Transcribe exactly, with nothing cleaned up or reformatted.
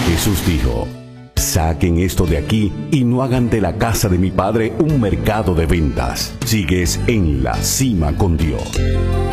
Jesús dijo: saquen esto de aquí y no hagan de la casa de mi Padre un mercado de ventas. Sigues en la cima con Dios.